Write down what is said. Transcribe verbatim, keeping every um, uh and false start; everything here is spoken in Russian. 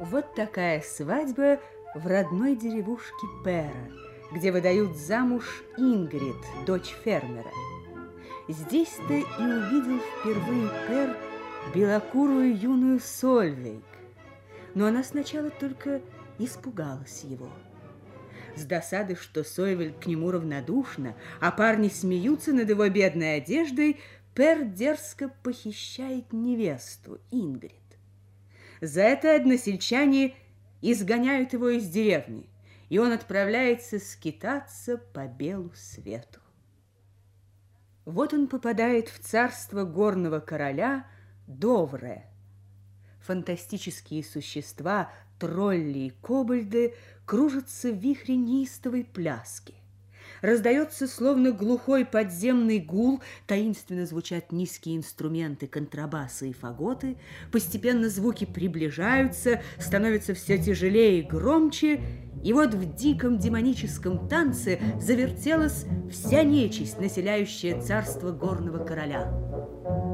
Вот такая свадьба в родной деревушке Пера, где выдают замуж Ингрид, дочь фермера. Здесь-то и увидел впервые Пер белокурую юную Сольвейг, но она сначала только испугалась его. С досады, что Сольвейг к нему равнодушна, а парни смеются над его бедной одеждой, Пер дерзко похищает невесту Ингрид. За это односельчане изгоняют его из деревни, и он отправляется скитаться по белу свету. Вот он попадает в царство горного короля Довре. Фантастические существа, тролли и кобальды, кружатся в вихре неистовой пляски. Раздается словно глухой подземный гул, таинственно звучат низкие инструменты, контрабасы и фаготы, постепенно звуки приближаются, становятся все тяжелее и громче, и вот в диком демоническом танце завертелась вся нечисть, населяющая царство горного короля.